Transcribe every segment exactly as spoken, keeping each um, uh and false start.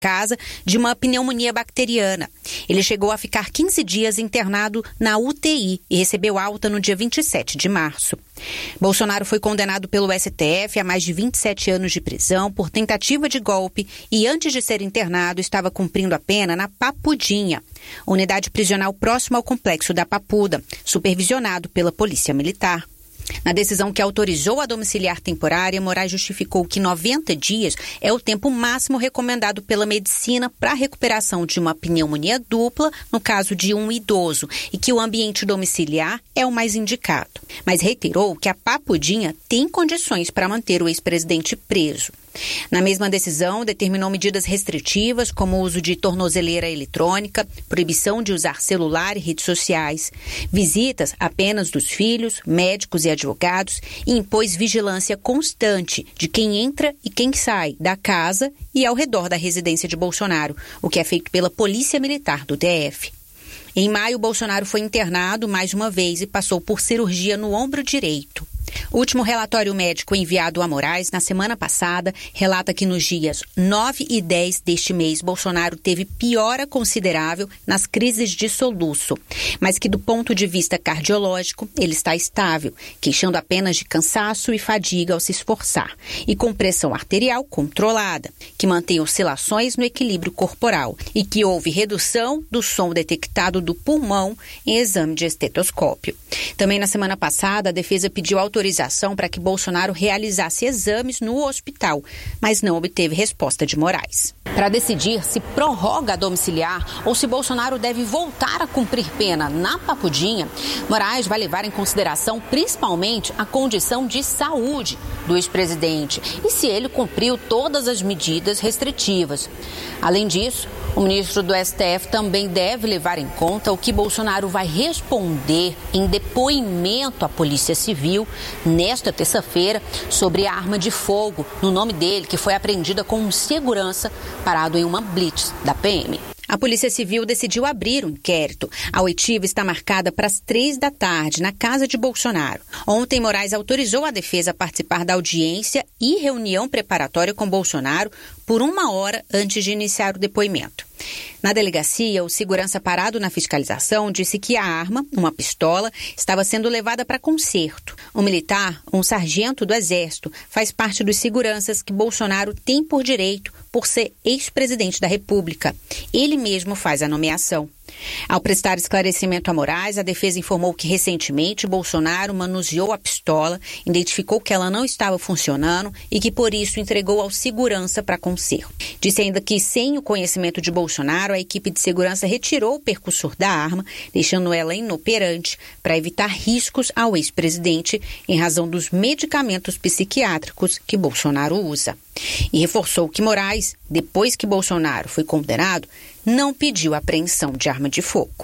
casa de uma pneumonia bacteriana. Ele chegou a ficar quinze dias internado na U T I e recebeu alta no dia vinte e sete de março. Bolsonaro foi condenado pelo S T F a mais de vinte e sete anos de prisão por tentativa de golpe e, antes de ser internado, estava cumprindo a pena na Papudinha, unidade prisional próxima ao complexo da Papuda, supervisionado pela Polícia Militar. Na decisão que autorizou a domiciliar temporária, Moraes justificou que noventa dias é o tempo máximo recomendado pela medicina para a recuperação de uma pneumonia dupla, no caso de um idoso, e que o ambiente domiciliar é o mais indicado. Mas reiterou que a Papudinha tem condições para manter o ex-presidente preso. Na mesma decisão, determinou medidas restritivas, como o uso de tornozeleira eletrônica, proibição de usar celular e redes sociais, visitas apenas dos filhos, médicos e advogados, e impôs vigilância constante de quem entra e quem sai da casa e ao redor da residência de Bolsonaro, o que é feito pela Polícia Militar do D F. Em maio, Bolsonaro foi internado mais uma vez e passou por cirurgia no ombro direito. O último relatório médico enviado a Moraes na semana passada relata que nos dias nove e dez deste mês, Bolsonaro teve piora considerável nas crises de soluço, mas que do ponto de vista cardiológico ele está estável, queixando apenas de cansaço e fadiga ao se esforçar, e com pressão arterial controlada, que mantém oscilações no equilíbrio corporal e que houve redução do som detectado do pulmão em exame de estetoscópio. Também na semana passada, a defesa pediu autorização para que Bolsonaro realizasse exames no hospital, mas não obteve resposta de Moraes. Para decidir se prorroga a domiciliar ou se Bolsonaro deve voltar a cumprir pena na Papudinha, Moraes vai levar em consideração principalmente a condição de saúde do ex-presidente e se ele cumpriu todas as medidas restritivas. Além disso, o ministro do S T F também deve levar em conta o que Bolsonaro vai responder em depoimento à Polícia Civil nesta terça-feira sobre a arma de fogo no nome dele, que foi apreendida com um segurança parado em uma blitz da P M. A Polícia Civil decidiu abrir um inquérito. A oitiva está marcada para as três da tarde, na casa de Bolsonaro. Ontem, Moraes autorizou a defesa a participar da audiência e reunião preparatória com Bolsonaro por uma hora antes de iniciar o depoimento. Na delegacia, o segurança parado na fiscalização disse que a arma, uma pistola, estava sendo levada para conserto. O militar, um sargento do Exército, faz parte dos seguranças que Bolsonaro tem por direito por ser ex-presidente da República. Ele mesmo faz a nomeação. Ao prestar esclarecimento a Moraes, a defesa informou que recentemente Bolsonaro manuseou a pistola, identificou que ela não estava funcionando e que por isso entregou ao segurança para conserto. Disse ainda que, sem o conhecimento de Bolsonaro, a equipe de segurança retirou o percussor da arma, deixando ela inoperante para evitar riscos ao ex-presidente em razão dos medicamentos psiquiátricos que Bolsonaro usa. E reforçou que Moraes, depois que Bolsonaro foi condenado, não pediu apreensão de arma de fogo.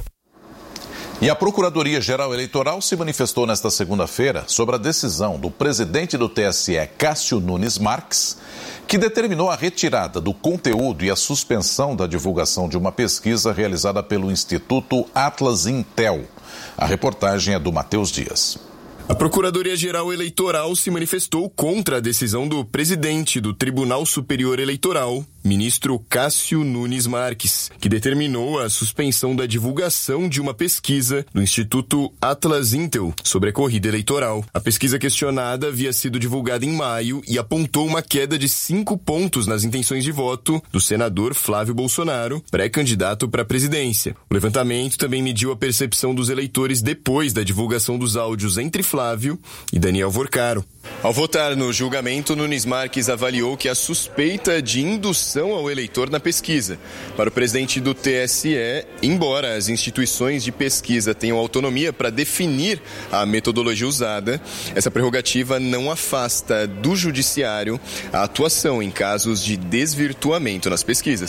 E a Procuradoria-Geral Eleitoral se manifestou nesta segunda-feira sobre a decisão do presidente do T S E, Cássio Nunes Marques, que determinou a retirada do conteúdo e a suspensão da divulgação de uma pesquisa realizada pelo Instituto Atlas Intel. A reportagem é do Matheus Dias. A Procuradoria-Geral Eleitoral se manifestou contra a decisão do presidente do Tribunal Superior Eleitoral, ministro Cássio Nunes Marques, que determinou a suspensão da divulgação de uma pesquisa do Instituto Atlas Intel sobre a corrida eleitoral. A pesquisa questionada havia sido divulgada em maio e apontou uma queda de cinco pontos nas intenções de voto do senador Flávio Bolsonaro, pré-candidato para a presidência. O levantamento também mediu a percepção dos eleitores depois da divulgação dos áudios entre Flávio e Daniel Vorcaro. Ao votar no julgamento, Nunes Marques avaliou que a suspeita de indução ao eleitor na pesquisa. Para o presidente do T S E, embora as instituições de pesquisa tenham autonomia para definir a metodologia usada, essa prerrogativa não afasta do judiciário a atuação em casos de desvirtuamento nas pesquisas.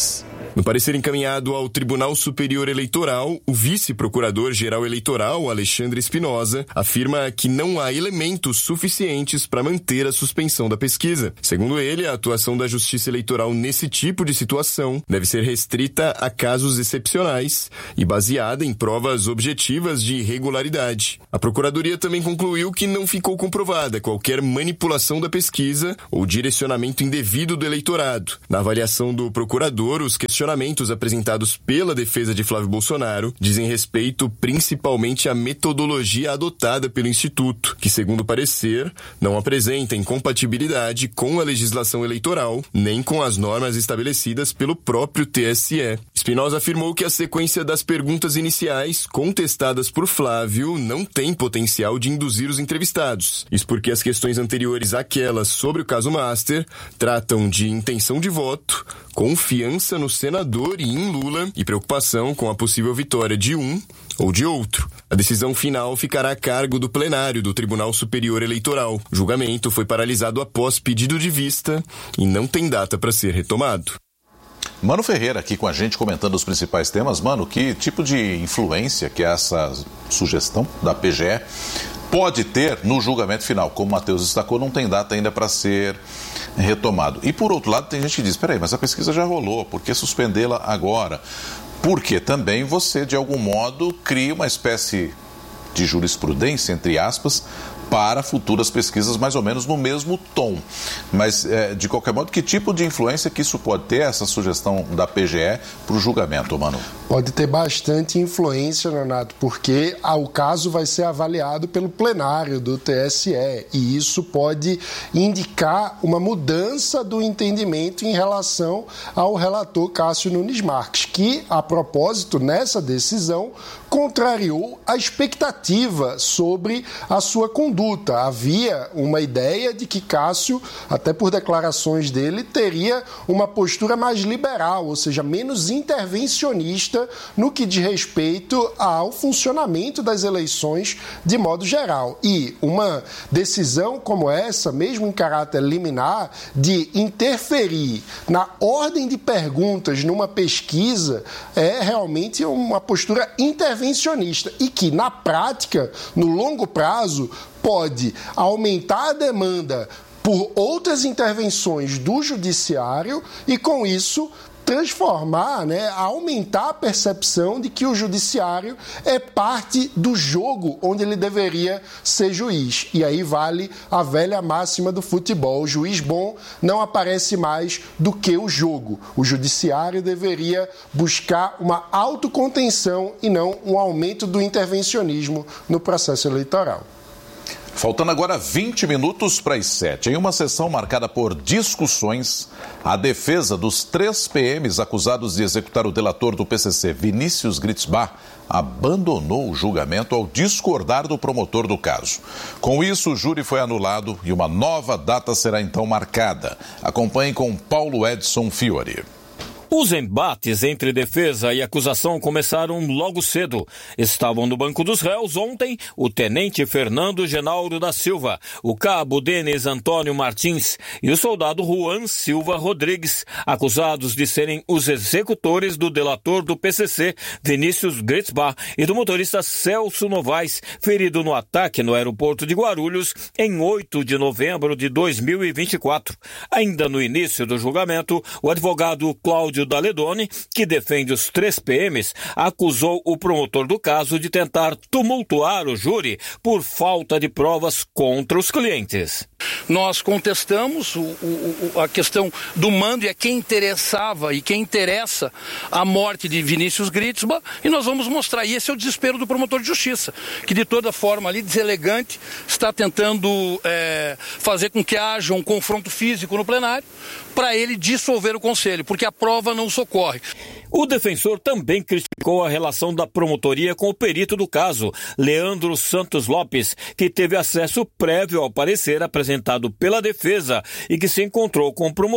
No parecer encaminhado ao Tribunal Superior Eleitoral, o vice-procurador-geral eleitoral, Alexandre Espinosa, afirma que não há elementos suficientes para manter a suspensão da pesquisa. Segundo ele, a atuação da Justiça Eleitoral nesse tipo de situação deve ser restrita a casos excepcionais e baseada em provas objetivas de irregularidade. A Procuradoria também concluiu que não ficou comprovada qualquer manipulação da pesquisa ou direcionamento indevido do eleitorado. Na avaliação do procurador, os questionamentos Questionamentos apresentados pela defesa de Flávio Bolsonaro dizem respeito principalmente à metodologia adotada pelo Instituto, que, segundo o parecer, não apresenta incompatibilidade com a legislação eleitoral, nem com as normas estabelecidas pelo próprio T S E. Espinosa afirmou que a sequência das perguntas iniciais, contestadas por Flávio, não tem potencial de induzir os entrevistados. Isso porque as questões anteriores àquelas sobre o caso Master tratam de intenção de voto, confiança no senador e em Lula e preocupação com a possível vitória de um ou de outro. A decisão final ficará a cargo do plenário do Tribunal Superior Eleitoral. O julgamento foi paralisado após pedido de vista e não tem data para ser retomado. Mano Ferreira aqui com a gente comentando os principais temas. Mano, que tipo de influência que essa sugestão da P G E pode ter no julgamento final? Como o Matheus destacou, não tem data ainda para ser retomado. E por outro lado, tem gente que diz, peraí, mas a pesquisa já rolou, por que suspendê-la agora? Porque também você, de algum modo, cria uma espécie de jurisprudência, entre aspas, para futuras pesquisas mais ou menos no mesmo tom. Mas, é, de qualquer modo, que tipo de influência que isso pode ter, essa sugestão da P G E, para o julgamento, Manu? Pode ter bastante influência, Leonardo, porque ah, o caso vai ser avaliado pelo plenário do T S E e isso pode indicar uma mudança do entendimento em relação ao relator Cássio Nunes Marques, que, a propósito, nessa decisão, contrariou a expectativa sobre a sua conduta. Havia uma ideia de que Cássio, até por declarações dele, teria uma postura mais liberal, ou seja, menos intervencionista no que diz respeito ao funcionamento das eleições de modo geral. E uma decisão como essa, mesmo em caráter liminar, de interferir na ordem de perguntas numa pesquisa, é realmente uma postura intervencionista e que, na prática, no longo prazo, pode aumentar a demanda por outras intervenções do judiciário e, com isso, transformar, né, aumentar a percepção de que o judiciário é parte do jogo onde ele deveria ser juiz. E aí vale a velha máxima do futebol: o juiz bom não aparece mais do que o jogo. O judiciário deveria buscar uma autocontenção e não um aumento do intervencionismo no processo eleitoral. Faltando agora vinte minutos para as sete. Em uma sessão marcada por discussões, a defesa dos três P Ms acusados de executar o delator do P C C, Vinícius Gritzbach, abandonou o julgamento ao discordar do promotor do caso. Com isso, o júri foi anulado e uma nova data será então marcada. Acompanhe com Paulo Edson Fiore. Os embates entre defesa e acusação começaram logo cedo. Estavam no banco dos réus ontem o tenente Fernando Genaldo da Silva, o cabo Denis Antônio Martins e o soldado Juan Silva Rodrigues, acusados de serem os executores do delator do P C C, Vinícius Gritzbach, e do motorista Celso Novaes, ferido no ataque no aeroporto de Guarulhos em oito de novembro de dois mil e vinte e quatro. Ainda no início do julgamento, o advogado Cláudio Daledoni, que defende os três P Ms, acusou o promotor do caso de tentar tumultuar o júri por falta de provas contra os clientes. Nós contestamos o, o, a questão do mando e a quem interessava e quem interessa a morte de Vinícius Gritzbach, e nós vamos mostrar. E esse é o desespero do promotor de justiça, que de toda forma ali, deselegante, está tentando é, fazer com que haja um confronto físico no plenário para ele dissolver o conselho, porque a prova não socorre. O defensor também criticou a relação da promotoria com o perito do caso, Leandro Santos Lopes, que teve acesso prévio ao parecer apresentado pela defesa e que se encontrou com o promotor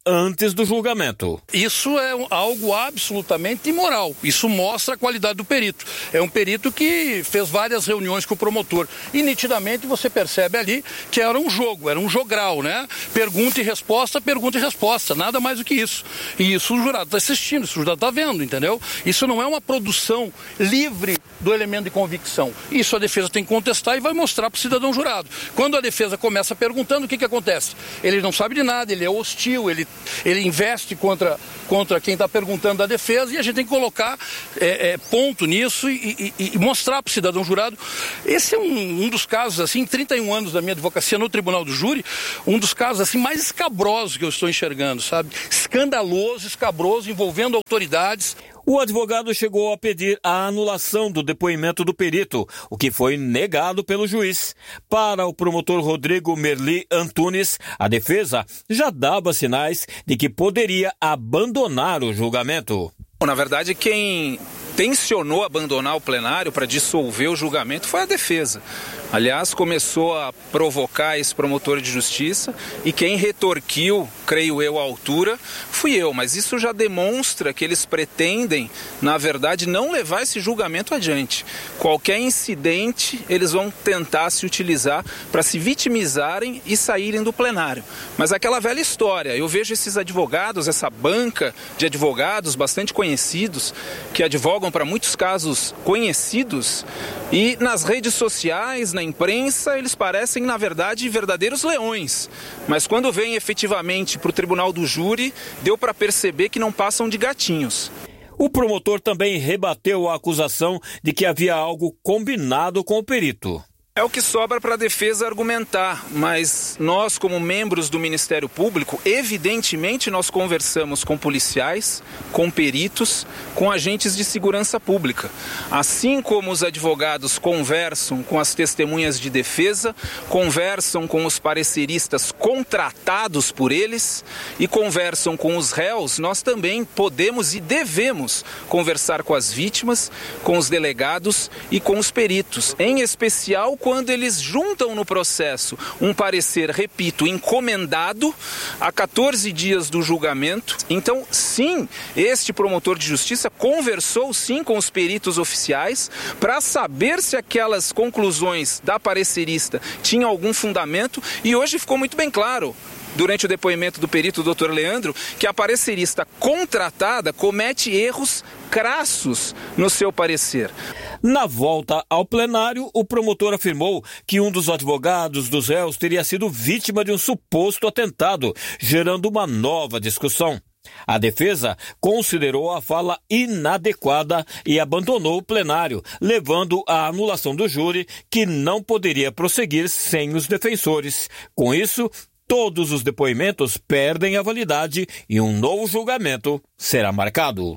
antes do julgamento. Isso é algo absolutamente imoral. Isso mostra a qualidade do perito. É um perito que fez várias reuniões com o promotor. E nitidamente você percebe ali que era um jogo, era um jogral, né? Pergunta e resposta, pergunta e resposta. Nada mais do que isso. E isso o jurado está assistindo, isso o jurado está vendo, entendeu? Isso não é uma produção livre do elemento de convicção. Isso a defesa tem que contestar e vai mostrar para o cidadão jurado. Quando a defesa começa perguntando, o que, que acontece? Ele não sabe de nada, ele é hostil, ele, ele investe contra, contra quem está perguntando da defesa, e a gente tem que colocar é, é, ponto nisso e, e, e mostrar para o cidadão jurado. Esse é um, um dos casos, assim, trinta e um anos da minha advocacia no Tribunal do Júri, um dos casos assim mais escabrosos que eu estou enxergando, sabe? Escandaloso, escabroso, envolvendo autoridades. O advogado chegou a pedir a anulação do depoimento do perito, o que foi negado pelo juiz. Para o promotor Rodrigo Merli Antunes, a defesa já dava sinais de que poderia abandonar o julgamento. Na verdade, quem tensionou abandonar o plenário para dissolver o julgamento foi a defesa. Aliás, começou a provocar esse promotor de justiça e quem retorquiu, creio eu, à altura, fui eu. Mas isso já demonstra que eles pretendem, na verdade, não levar esse julgamento adiante. Qualquer incidente, eles vão tentar se utilizar para se vitimizarem e saírem do plenário. Mas aquela velha história, eu vejo esses advogados, essa banca de advogados bastante conhecidos, que advogam para muitos casos conhecidos, e nas redes sociais, na imprensa, eles parecem, na verdade, verdadeiros leões. Mas quando vêm efetivamente para o Tribunal do Júri, deu para perceber que não passam de gatinhos. O promotor também rebateu a acusação de que havia algo combinado com o perito. É o que sobra para a defesa argumentar, mas nós, como membros do Ministério Público, evidentemente nós conversamos com policiais, com peritos, com agentes de segurança pública. Assim como os advogados conversam com as testemunhas de defesa, conversam com os pareceristas contratados por eles e conversam com os réus, nós também podemos e devemos conversar com as vítimas, com os delegados e com os peritos, em especial quando eles juntam no processo um parecer, repito, encomendado a quatorze dias do julgamento. Então, sim, este promotor de justiça conversou sim com os peritos oficiais para saber se aquelas conclusões da parecerista tinham algum fundamento, e hoje ficou muito bem claro, durante o depoimento do perito doutor Leandro, que a parecerista contratada comete erros crassos no seu parecer. Na volta ao plenário, o promotor afirmou que um dos advogados dos réus teria sido vítima de um suposto atentado, gerando uma nova discussão. A defesa considerou a fala inadequada e abandonou o plenário, levando à anulação do júri, que não poderia prosseguir sem os defensores. Com isso, todos os depoimentos perdem a validade e um novo julgamento será marcado.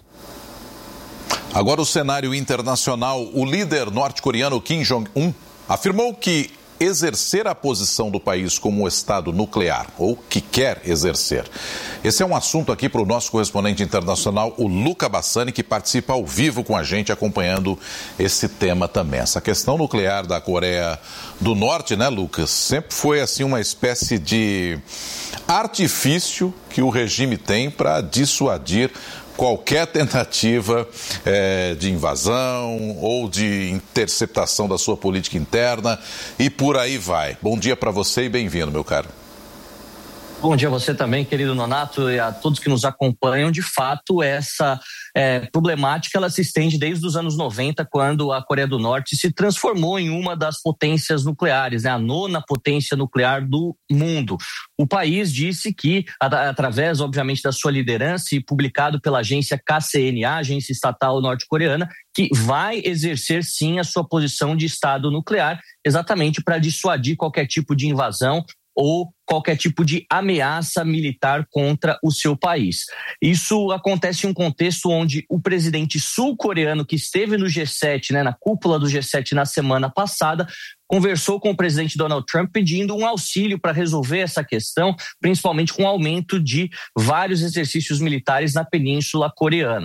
Agora o cenário internacional. O líder norte-coreano Kim Jong-un afirmou que exercer a posição do país como um Estado nuclear, ou que quer exercer. Esse é um assunto aqui para o nosso correspondente internacional, o Luca Bassani, que participa ao vivo com a gente, acompanhando esse tema também. Essa questão nuclear da Coreia do Norte, né, Lucas, sempre foi assim uma espécie de artifício que o regime tem para dissuadir qualquer tentativa é, de invasão ou de interceptação da sua política interna e por aí vai. Bom dia para você e bem-vindo, meu caro. Bom dia a você também, querido Nonato, e a todos que nos acompanham. De fato, essa é, problemática ela se estende desde os anos noventa, quando a Coreia do Norte se transformou em uma das potências nucleares, né, a nona potência nuclear do mundo. O país disse que, através, obviamente, da sua liderança e publicado pela agência K C N A, agência estatal norte-coreana, que vai exercer, sim, a sua posição de Estado nuclear, exatamente para dissuadir qualquer tipo de invasão ou qualquer tipo de ameaça militar contra o seu país. Isso acontece em um contexto onde o presidente sul-coreano, que esteve no G sete, né, na cúpula do G sete na semana passada, conversou com o presidente Donald Trump pedindo um auxílio para resolver essa questão, principalmente com o aumento de vários exercícios militares na Península Coreana.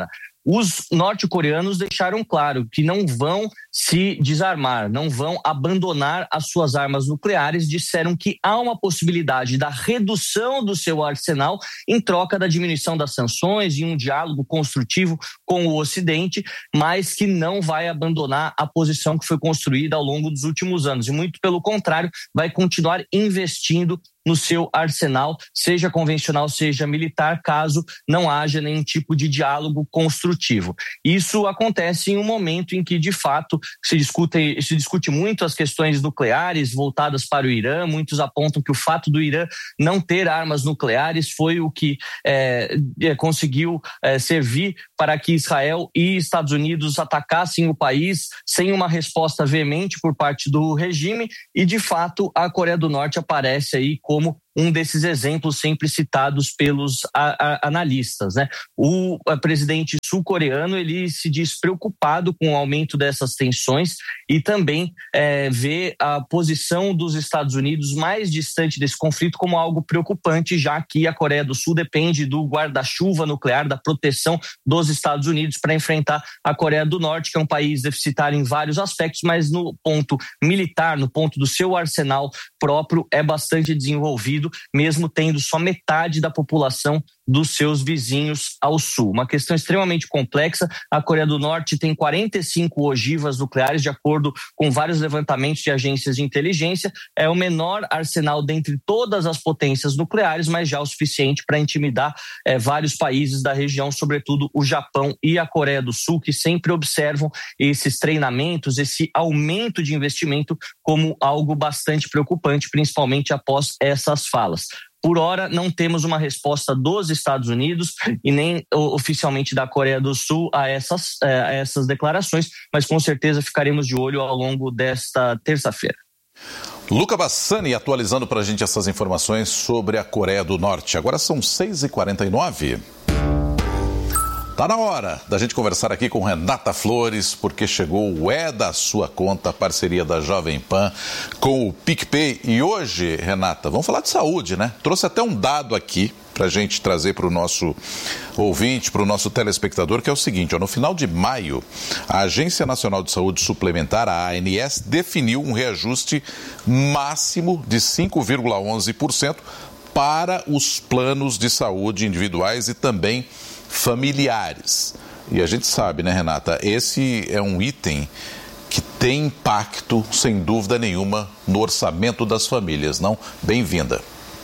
Os norte-coreanos deixaram claro que não vão se desarmar, não vão abandonar as suas armas nucleares, disseram que há uma possibilidade da redução do seu arsenal em troca da diminuição das sanções e um diálogo construtivo com o Ocidente, mas que não vai abandonar a posição que foi construída ao longo dos últimos anos e, muito pelo contrário, vai continuar investindo no seu arsenal, seja convencional, seja militar, caso não haja nenhum tipo de diálogo construtivo. Isso acontece em um momento em que, de fato, se discute, se discute muito as questões nucleares voltadas para o Irã. Muitos apontam que o fato do Irã não ter armas nucleares foi o que é, conseguiu é, servir para que Israel e Estados Unidos atacassem o país sem uma resposta veemente por parte do regime e, de fato, a Coreia do Norte aparece aí como um desses exemplos sempre citados pelos a, a, analistas, né? O a, presidente sul-coreano, ele se diz preocupado com o aumento dessas tensões e também é, vê a posição dos Estados Unidos mais distante desse conflito como algo preocupante, já que a Coreia do Sul depende do guarda-chuva nuclear, da proteção dos Estados Unidos para enfrentar a Coreia do Norte, que é um país deficitário em vários aspectos, mas no ponto militar, no ponto do seu arsenal próprio, é bastante desenvolvido, mesmo tendo só metade da população dos seus vizinhos ao sul. Uma questão extremamente complexa. A Coreia do Norte tem quarenta e cinco ogivas nucleares, de acordo com vários levantamentos de agências de inteligência. É o menor arsenal dentre todas as potências nucleares, mas já o suficiente para intimidar é, vários países da região, sobretudo o Japão e a Coreia do Sul, que sempre observam esses treinamentos, esse aumento de investimento como algo bastante preocupante, principalmente após essas falas. Por hora, não temos uma resposta dos Estados Unidos e nem oficialmente da Coreia do Sul a essas, a essas declarações, mas com certeza ficaremos de olho ao longo desta terça-feira. Luca Bassani atualizando para a gente essas informações sobre a Coreia do Norte. Agora são seis e quarenta e nove. Tá na hora da gente conversar aqui com Renata Flores, porque chegou o É da Sua Conta, a parceria da Jovem Pan com o PicPay. E hoje, Renata, vamos falar de saúde, né? Trouxe até um dado aqui para a gente trazer para o nosso ouvinte, para o nosso telespectador, que é o seguinte, ó, no final de maio, a Agência Nacional de Saúde Suplementar, a ANS, definiu um reajuste máximo de cinco vírgula onze por cento para os planos de saúde individuais e também familiares. E a gente sabe, né, Renata, esse é um item que tem impacto, sem dúvida nenhuma, no orçamento das famílias, não? Bem-vinda.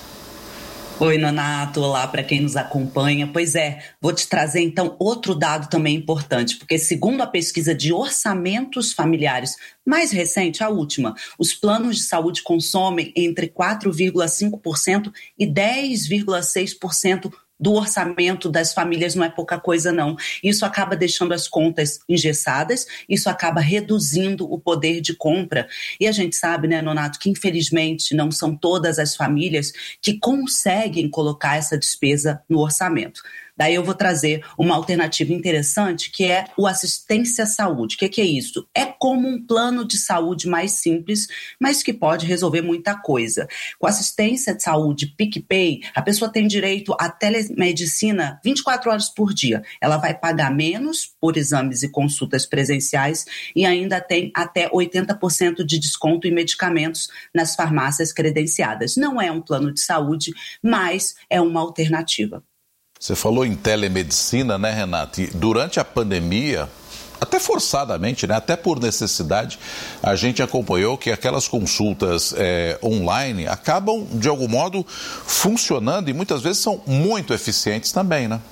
Oi, Nonato, olá para quem nos acompanha. Pois é, vou te trazer então outro dado também importante, porque segundo a pesquisa de orçamentos familiares mais recente, a última, os planos de saúde consomem entre quatro vírgula cinco por cento e dez vírgula seis por cento do orçamento das famílias. Não é pouca coisa, não. Isso acaba deixando as contas engessadas, isso acaba reduzindo o poder de compra. E a gente sabe, né, Nonato, que infelizmente não são todas as famílias que conseguem colocar essa despesa no orçamento. Daí eu vou trazer uma alternativa interessante, que é o assistência à saúde. O que, que é isso? É como um plano de saúde mais simples, mas que pode resolver muita coisa. Com assistência de saúde PicPay, a pessoa tem direito à telemedicina vinte e quatro horas por dia. Ela vai pagar menos por exames e consultas presenciais e ainda tem até oitenta por cento de desconto em medicamentos nas farmácias credenciadas. Não é um plano de saúde, mas é uma alternativa. Você falou em telemedicina, né, Renata? E durante a pandemia, até forçadamente, né, até por necessidade, a gente acompanhou que aquelas consultas é, online acabam, de algum modo, funcionando e muitas vezes são muito eficientes também, né?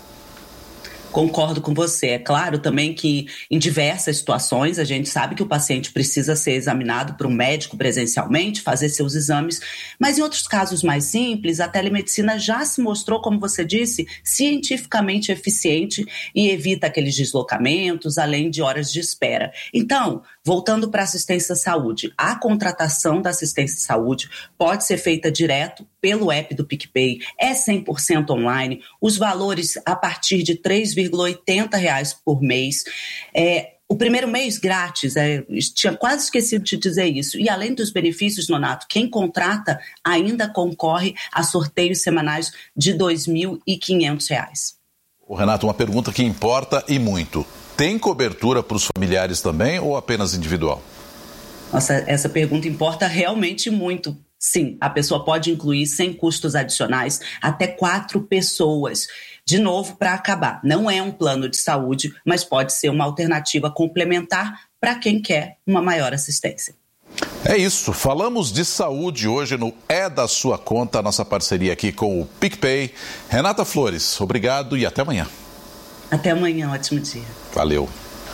Concordo com você. É claro também que em diversas situações a gente sabe que o paciente precisa ser examinado por um médico presencialmente, fazer seus exames, mas em outros casos mais simples, a telemedicina já se mostrou, como você disse, cientificamente eficiente e evita aqueles deslocamentos, além de horas de espera. Então, voltando para a assistência à saúde, a contratação da assistência à saúde pode ser feita direto pelo app do PicPay, é cem por cento online, os valores a partir de três vírgula oitenta reais por mês. É, o primeiro mês grátis, é, tinha quase esquecido de dizer isso. E além dos benefícios, Nonato, quem contrata ainda concorre a sorteios semanais de dois mil e quinhentos reais. O Renato, uma pergunta que importa e muito. Tem cobertura para os familiares também ou apenas individual? Nossa, essa pergunta importa realmente muito. Sim, a pessoa pode incluir sem custos adicionais até quatro pessoas. De novo, para acabar, não é um plano de saúde, mas pode ser uma alternativa complementar para quem quer uma maior assistência. É isso, falamos de saúde hoje no É da Sua Conta, nossa parceria aqui com o PicPay. Renata Flores, obrigado e até amanhã. Até amanhã, ótimo dia. Valeu.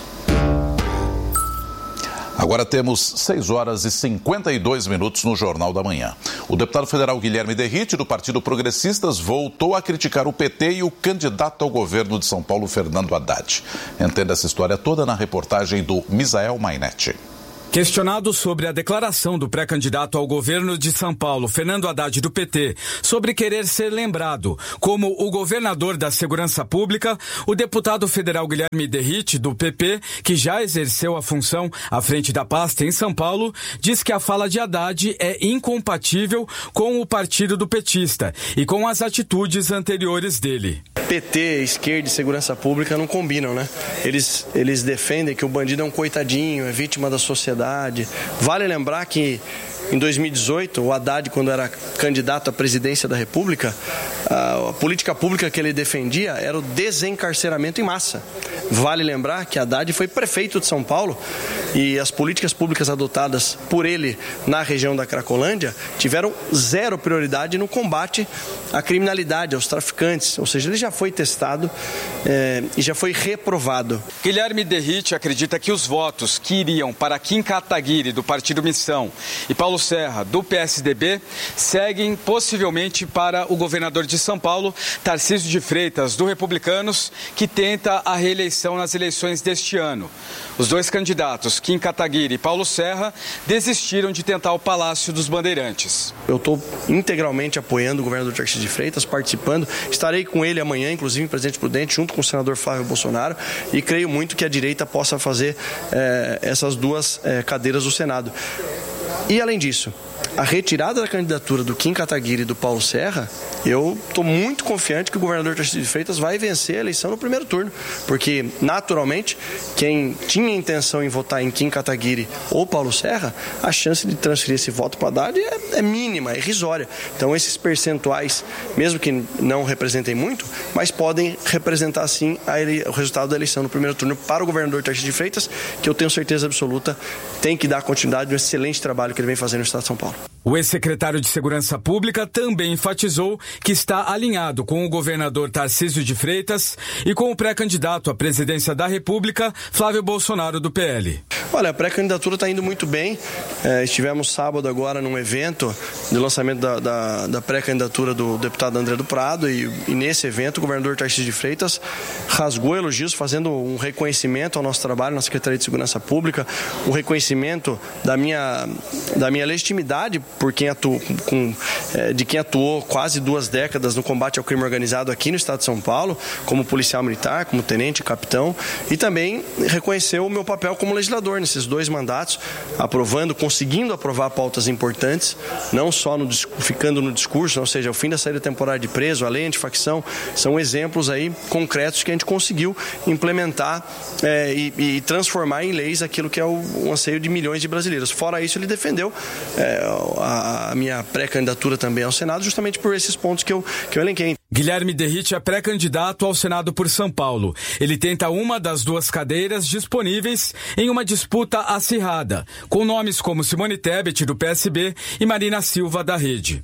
Agora temos seis horas e cinquenta e dois minutos no Jornal da Manhã. O deputado federal Guilherme Derrite, do Partido Progressistas, voltou a criticar o P T e o candidato ao governo de São Paulo, Fernando Haddad. Entenda essa história toda na reportagem do Misael Mainetti. Questionado sobre a declaração do pré-candidato ao governo de São Paulo, Fernando Haddad, do P T, sobre querer ser lembrado como o governador da segurança pública, o deputado federal Guilherme Derrite, do P P, que já exerceu a função à frente da pasta em São Paulo, diz que a fala de Haddad é incompatível com o partido do petista e com as atitudes anteriores dele. P T, esquerda e segurança pública não combinam, né? Eles, eles defendem que o bandido é um coitadinho, é vítima da sociedade. Vale lembrar que em dois mil e dezoito, o Haddad, quando era candidato à presidência da República, a política pública que ele defendia era o desencarceramento em massa. Vale lembrar que Haddad foi prefeito de São Paulo e as políticas públicas adotadas por ele na região da Cracolândia tiveram zero prioridade no combate à criminalidade, aos traficantes. Ou seja, ele já foi testado é, e já foi reprovado. Guilherme Derrite acredita que os votos que iriam para Kim Kataguiri, do Partido Missão, e Paulo Serra, do P S D B, seguem possivelmente para o governador de São Paulo, Tarcísio de Freitas, do Republicanos, que tenta a reeleição nas eleições deste ano. Os dois candidatos, Kim Kataguiri e Paulo Serra, desistiram de tentar o Palácio dos Bandeirantes. Eu estou integralmente apoiando o governador Tarcísio de Freitas, participando. Estarei com ele amanhã, inclusive em Presidente Prudente, junto com o senador Flávio Bolsonaro, e creio muito que a direita possa fazer eh, essas duas eh, cadeiras do Senado. E, além disso, a retirada da candidatura do Kim Kataguiri e do Paulo Serra, eu estou muito confiante que o governador Tarcísio de Freitas vai vencer a eleição no primeiro turno, porque, naturalmente, quem tinha intenção em votar em Kim Kataguiri ou Paulo Serra, a chance de transferir esse voto para Haddad é, é mínima, é irrisória. Então, esses percentuais, mesmo que não representem muito, mas podem representar, sim, a ele, o resultado da eleição no primeiro turno para o governador Tarcísio de Freitas, que eu tenho certeza absoluta tem que dar continuidade ao excelente trabalho que ele vem fazendo no estado de São Paulo. O ex-secretário de Segurança Pública também enfatizou que está alinhado com o governador Tarcísio de Freitas e com o pré-candidato à presidência da República, Flávio Bolsonaro, do P L. Olha, a pré-candidatura está indo muito bem. É, estivemos sábado agora num evento de lançamento da, da, da pré-candidatura do deputado André do Prado e, e nesse evento o governador Tarcísio de Freitas rasgou elogios, fazendo um reconhecimento ao nosso trabalho na Secretaria de Segurança Pública, um reconhecimento da minha, da minha legitimidade por quem atuou, com, é, de quem atuou quase duas décadas no combate ao crime organizado aqui no estado de São Paulo, como policial militar, como tenente, capitão, e também reconheceu o meu papel como legislador nesses dois mandatos, aprovando, conseguindo aprovar pautas importantes, não só no, ficando no discurso, ou seja, o fim da saída temporária de preso, a lei antifacção, são exemplos aí concretos que a gente conseguiu implementar é, e, e transformar em leis aquilo que é o, o anseio de milhões de brasileiros. Fora isso, ele defendeu é, a, a minha pré-candidatura também ao Senado, justamente por esses pontos que eu, que eu elenquei. Guilherme Derrite é pré-candidato ao Senado por São Paulo. Ele tenta uma das duas cadeiras disponíveis em uma disputa acirrada, com nomes como Simone Tebet, do P S B, e Marina Silva, da Rede.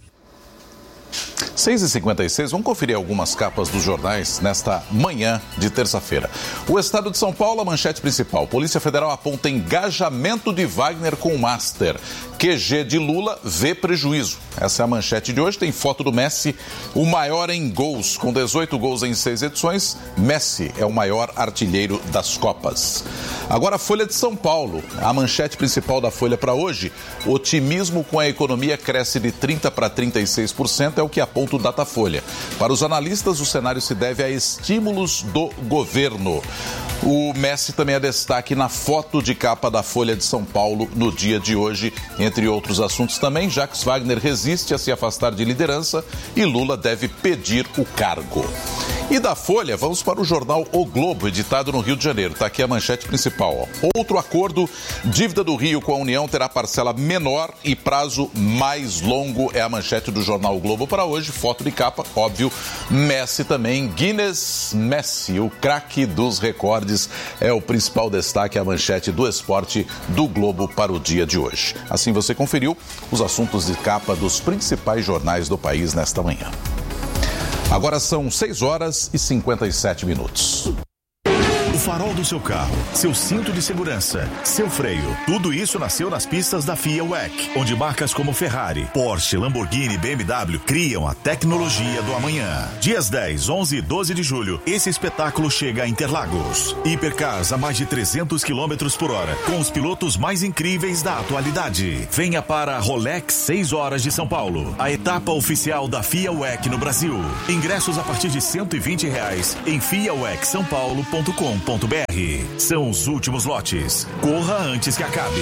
seis e cinquenta e seis, vamos conferir algumas capas dos jornais nesta manhã de terça-feira. O Estado de São Paulo, a manchete principal. Polícia Federal aponta engajamento de Wagner com o Master. Q G de Lula vê prejuízo. Essa é a manchete de hoje. Tem foto do Messi, o maior em gols. Com dezoito gols em seis edições, Messi é o maior artilheiro das Copas. Agora a Folha de São Paulo. A manchete principal da Folha para hoje. Otimismo com a economia cresce de trinta para trinta e seis por cento, é o que aponta o Datafolha. Para os analistas, o cenário se deve a estímulos do governo. O Messi também é destaque na foto de capa da Folha de São Paulo no dia de hoje. Entre outros assuntos também, Jacques Wagner resiste a se afastar de liderança e Lula deve pedir o cargo. E da Folha, vamos para o jornal O Globo, editado no Rio de Janeiro. Está aqui a manchete principal. Ó. Outro acordo, dívida do Rio com a União terá parcela menor e prazo mais longo. É a manchete do jornal O Globo para hoje. Foto de capa, óbvio. Messi também. Guinness Messi, o craque dos recordes, é o principal destaque, a manchete do esporte do Globo para o dia de hoje. Assim você conferiu os assuntos de capa dos principais jornais do país nesta manhã. Agora são seis horas e cinquenta e sete minutos. O farol do seu carro, seu cinto de segurança, seu freio, tudo isso nasceu nas pistas da F I A W E C, onde marcas como Ferrari, Porsche, Lamborghini e B M W criam a tecnologia do amanhã. Dias dez, onze e doze de julho, esse espetáculo chega a Interlagos. Hipercars a mais de trezentos quilômetros por hora, com os pilotos mais incríveis da atualidade. Venha para a Rolex seis horas de São Paulo, a etapa oficial da F I A W E C no Brasil. Ingressos a partir de cento e vinte reais em F I A W E C São Paulo ponto com ponto br. São os últimos lotes. Corra antes que acabe.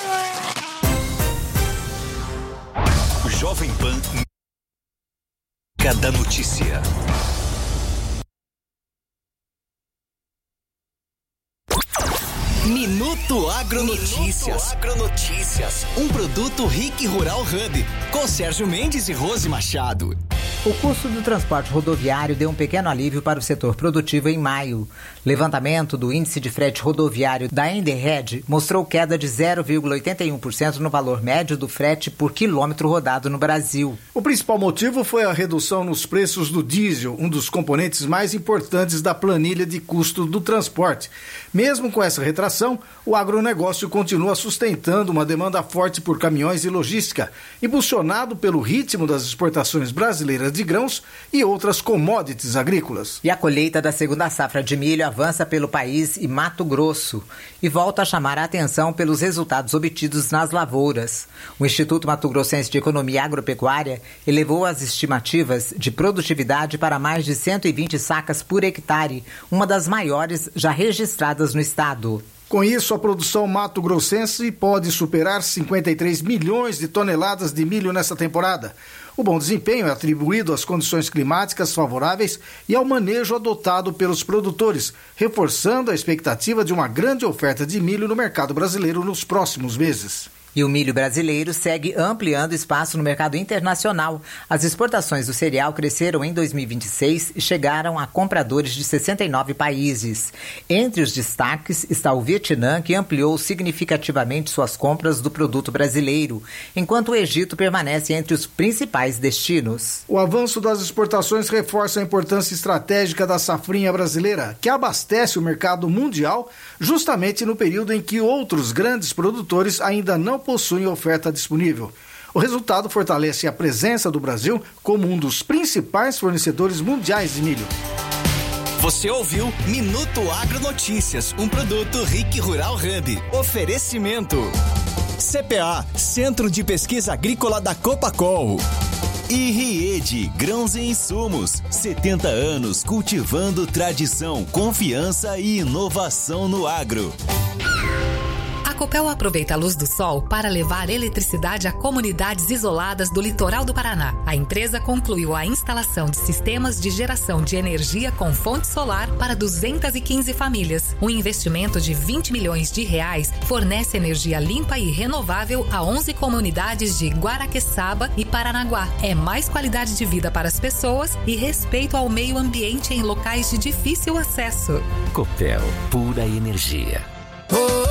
Jovem Pan da notícia. Minuto Agronotícias. Minuto Agronotícias. Um produto Rick Rural Hub. Com Sérgio Mendes e Rose Machado. O custo do transporte rodoviário deu um pequeno alívio para o setor produtivo em maio. Levantamento do índice de frete rodoviário da Enderred mostrou queda de zero vírgula oitenta e um por cento no valor médio do frete por quilômetro rodado no Brasil. O principal motivo foi a redução nos preços do diesel, um dos componentes mais importantes da planilha de custo do transporte. Mesmo com essa retração, o agronegócio continua sustentando uma demanda forte por caminhões e logística, impulsionado pelo ritmo das exportações brasileiras de grãos e outras commodities agrícolas. E a colheita da segunda safra de milho avança pelo país e Mato Grosso e volta a chamar a atenção pelos resultados obtidos nas lavouras. O Instituto Mato Grossense de Economia Agropecuária elevou as estimativas de produtividade para mais de cento e vinte sacas por hectare, uma das maiores já registradas no estado. Com isso, a produção mato-grossense pode superar cinquenta e três milhões de toneladas de milho nesta temporada. O bom desempenho é atribuído às condições climáticas favoráveis e ao manejo adotado pelos produtores, reforçando a expectativa de uma grande oferta de milho no mercado brasileiro nos próximos meses. E o milho brasileiro segue ampliando espaço no mercado internacional. As exportações do cereal cresceram em dois mil e vinte e seis e chegaram a compradores de sessenta e nove países. Entre os destaques está o Vietnã, que ampliou significativamente suas compras do produto brasileiro, enquanto o Egito permanece entre os principais destinos. O avanço das exportações reforça a importância estratégica da safrinha brasileira, que abastece o mercado mundial justamente no período em que outros grandes produtores ainda não possuem oferta disponível. O resultado fortalece a presença do Brasil como um dos principais fornecedores mundiais de milho. Você ouviu Minuto Agronotícias, um produto Rick Rural Hub. Oferecimento C P A, Centro de Pesquisa Agrícola da Copacol. E Riede, grãos e insumos, setenta anos cultivando tradição, confiança e inovação no agro. A Copel aproveita a luz do sol para levar eletricidade a comunidades isoladas do litoral do Paraná. A empresa concluiu a instalação de sistemas de geração de energia com fonte solar para duzentas e quinze famílias. Um investimento de vinte milhões de reais fornece energia limpa e renovável a onze comunidades de Guaraqueçaba e Paranaguá. É mais qualidade de vida para as pessoas e respeito ao meio ambiente em locais de difícil acesso. Copel, pura energia.